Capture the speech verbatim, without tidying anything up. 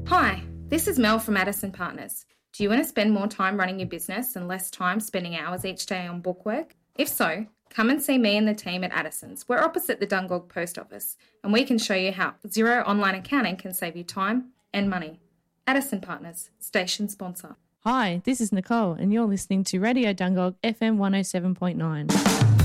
Hi, this is Mel from Addison Partners. Do you want to spend more time running your business and less time spending hours each day on bookwork? If so, come and see me and the team at Addison's. We're opposite the Dungog Post Office, and we can show you how Xero Online Accounting can save you time and money. Addison Partners, station sponsor. Hi, this is Nicole, and you're listening to Radio Dungog F M one oh seven point nine.